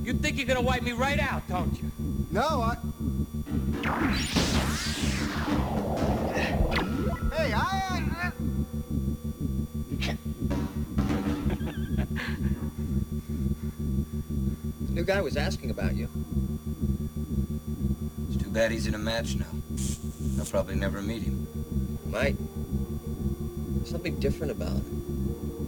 You think you're gonna wipe me right out, don't you? No, Hey, The new guy was asking about you. It's too bad he's in a match now. I'll probably never meet him. Might. There's something different about him.